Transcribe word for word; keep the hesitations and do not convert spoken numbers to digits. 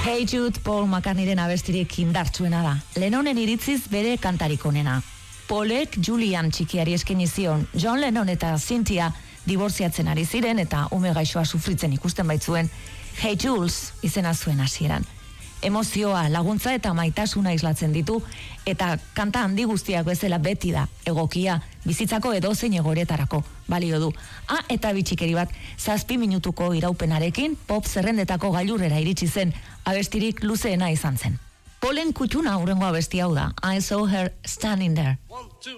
Hey Jude Paul McCartneyren abestirik indartsuena da. Lennonen iritziz bere kantarik onena. Paulek Julian txikiari eskaini zion, John Lennon eta Cynthia dibortziatzen ari ziren eta ume gaixoa sufritzen ikusten baitzuen, Hey Jules izena zuen hasieran. Emozioa, laguntza eta maitasuna islatzen ditu, eta kanta handi guztiak bezala beti da, egokia, bizitzako edozein egoretarako, balio du. Ah, eta bitxikeri bat, zazpi minutuko iraupenarekin, pop zerrendetako gailurrera iritsi zen, abestirik luzeena izan zen. Polen kutxuna hurrengo abesti hau da, I saw her standing there.